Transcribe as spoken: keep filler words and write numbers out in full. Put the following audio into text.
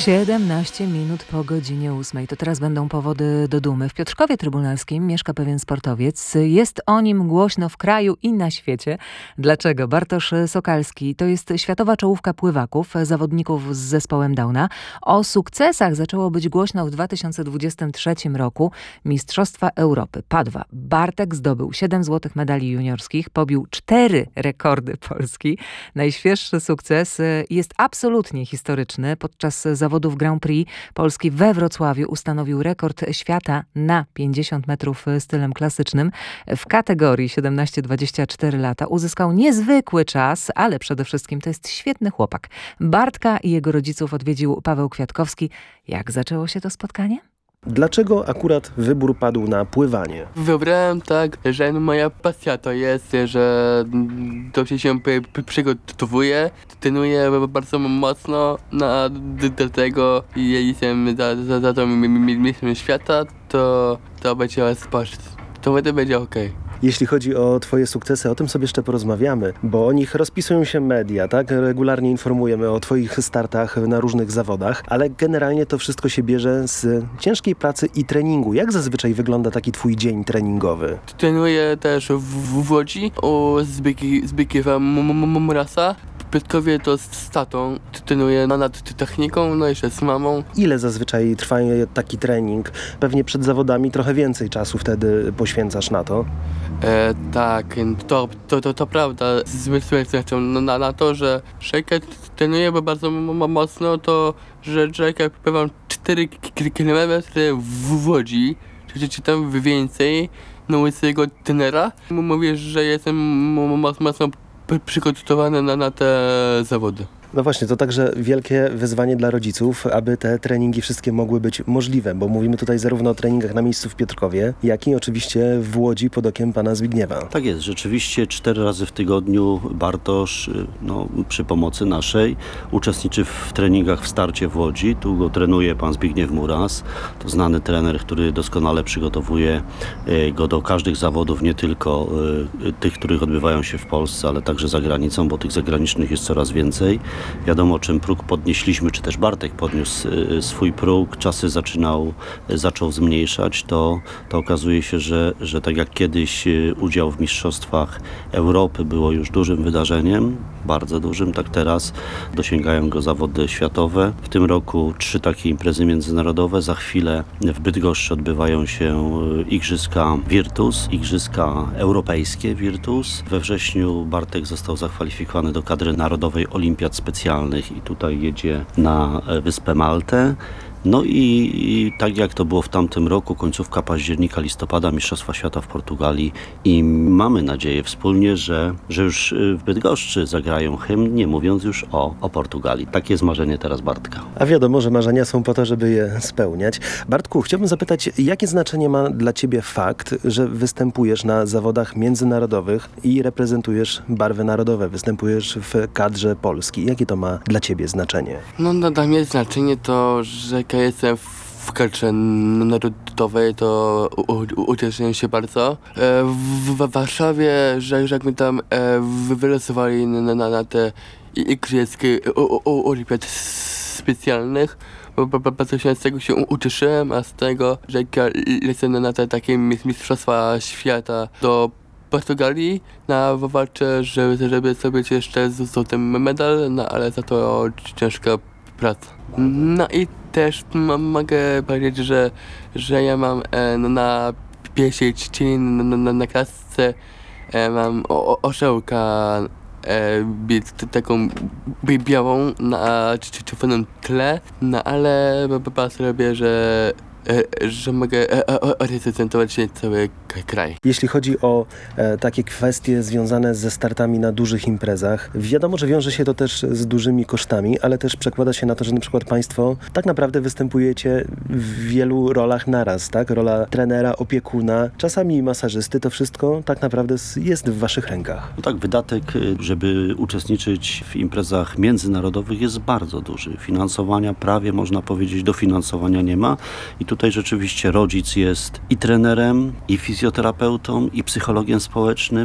siedemnaście minut po godzinie ósmej. To teraz będą powody do dumy. W Piotrkowie Trybunalskim mieszka pewien sportowiec. Jest o nim głośno w kraju i na świecie. Dlaczego? Bartosz Sokalski to jest światowa czołówka pływaków, zawodników z zespołem Downa. O sukcesach zaczęło być głośno w dwa tysiące dwudziestym trzecim roku. Mistrzostwa Europy. Padwa. Bartek zdobył siedem złotych medali juniorskich, pobił cztery rekordy Polski. Najświeższy sukces jest absolutnie historyczny. Podczas zawodów Grand Prix Polski we Wrocławiu ustanowił rekord świata na pięćdziesiąt metrów stylem klasycznym. W kategorii siedemnaście dwadzieścia cztery lata uzyskał niezwykły czas, ale przede wszystkim to jest świetny chłopak. Bartka i jego rodziców odwiedził Paweł Kwiatkowski. Jak zaczęło się to spotkanie? Dlaczego akurat wybór padł na pływanie? Wybrałem tak, że moja pasja to jest, że dobrze się p- p- przygotowuję, trenuję bardzo mocno, no a do tego jestem za, za, za to mistrzem świata, to to będzie sport, to wtedy będzie okej. Jeśli chodzi o twoje sukcesy, o tym sobie jeszcze porozmawiamy, bo o nich rozpisują się media, tak? Regularnie informujemy o twoich startach na różnych zawodach, ale generalnie to wszystko się bierze z ciężkiej pracy i treningu. Jak zazwyczaj wygląda taki twój dzień treningowy? Trenuję też w, w Łodzi u Zbyki, Zbigniewa Murasa. W Piotrkowie to z tatą, trenuję nad techniką, no jeszcze z mamą. Ile zazwyczaj trwa taki trening? Pewnie przed zawodami trochę więcej czasu wtedy poświęcasz na to. E, tak, to, to, to, to prawda. Zwykle na, na to, że Szejkę trenuję bardzo mocno, to że Szejkę pływam cztery kilometry w Łodzi, czy, czy tam więcej, no łysego trenera. Mówię, że jestem mocno przygotowany na, na te zawody. No właśnie, to także wielkie wyzwanie dla rodziców, aby te treningi wszystkie mogły być możliwe, bo mówimy tutaj zarówno o treningach na miejscu w Piotrkowie, jak i oczywiście w Łodzi pod okiem pana Zbigniewa. Tak jest, rzeczywiście cztery razy w tygodniu Bartosz no, przy pomocy naszej uczestniczy w treningach w starcie w Łodzi. Tu go trenuje pan Zbigniew Muras, to znany trener, który doskonale przygotowuje go do każdych zawodów, nie tylko tych, których odbywają się w Polsce, ale także za granicą, bo tych zagranicznych jest coraz więcej. Wiadomo, czym próg podnieśliśmy, czy też Bartek podniósł swój próg, czasy zaczynał, zaczął zmniejszać, to, to okazuje się, że, że tak jak kiedyś udział w Mistrzostwach Europy było już dużym wydarzeniem, bardzo dużym, tak teraz dosięgają go zawody światowe. W tym roku trzy takie imprezy międzynarodowe, za chwilę w Bydgoszczy odbywają się Igrzyska Virtus, Igrzyska Europejskie Virtus. We wrześniu Bartek został zakwalifikowany do kadry Narodowej Olimpiad Specjalnych i tutaj jedzie na wyspę Maltę. No i, i tak jak to było w tamtym roku, końcówka października, listopada, Mistrzostwa Świata w Portugalii i mamy nadzieję wspólnie, że, że już w Bydgoszczy zagrają hymn, nie mówiąc już o, o Portugalii. Takie jest marzenie teraz Bartka. A wiadomo, że marzenia są po to, żeby je spełniać. Bartku, chciałbym zapytać, jakie znaczenie ma dla ciebie fakt, że występujesz na zawodach międzynarodowych i reprezentujesz barwy narodowe, występujesz w kadrze Polski. Jakie to ma dla ciebie znaczenie? No dla mnie znaczenie to, że jak jestem w kadrze narodowej, to ucieszyłem się bardzo. E, w, w Warszawie, że, że jak my tam e, wylosowali na, na, na te igrzyska olimpiad specjalnych, bo bardzo się z tego się ucieszyłem, a z tego, że jak ja lecę na te takie mistrzostwa świata do Portugalii na walce, żeby, żeby zdobyć jeszcze złoty medal, no ale za to ciężka praca. No i też m- mogę powiedzieć, że, że ja mam e, na pierwszej czyli na, na, na klasce e, mam o, orzełka e, b- taką b- białą na czerwonym tle, no ale bardzo robię, że E, że mogę e, e, reprezentować cały kraj. Jeśli chodzi o e, takie kwestie związane ze startami na dużych imprezach, wiadomo, że wiąże się to też z dużymi kosztami, ale też przekłada się na to, że na przykład państwo tak naprawdę występujecie w wielu rolach naraz, tak? Rola trenera, opiekuna, czasami masażysty, to wszystko tak naprawdę jest w waszych rękach. No tak, wydatek, żeby uczestniczyć w imprezach międzynarodowych jest bardzo duży. Finansowania prawie, można powiedzieć, dofinansowania nie ma i tutaj rzeczywiście rodzic jest i trenerem, i fizjoterapeutą, i psychologiem społecznym.